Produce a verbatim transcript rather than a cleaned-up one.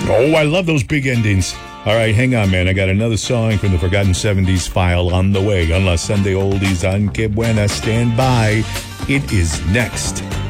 Oh, I love those big endings. All right, hang on, man. I got another song from the Forgotten seventies file on the way. On La Sunday Oldies on Que Buena. Stand by. It is next.